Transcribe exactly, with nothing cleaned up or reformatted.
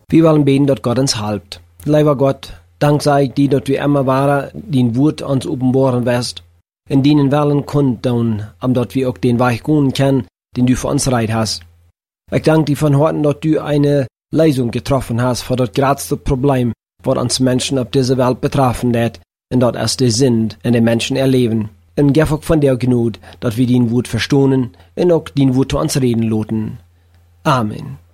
Wir wollen beten, dass Gott uns hilft. Lieber Gott, dank sei ich dir, dass du immer wahre, dein Wort uns offenbaren wirst, in denen Wellen kund tun, um dass wir auch den Weg gehen können, den du für uns bereit hast. Ich danke dir von Herzen, dass du eine Lösung getroffen hast für das größte Problem, was uns Menschen auf dieser Welt betroffen hat, und das ist der Sinn, in den Menschen erleben. Und gib auch von dir Gnade, dass wir dein Wort verstehen und auch dein Wort zu uns reden lassen. Amen.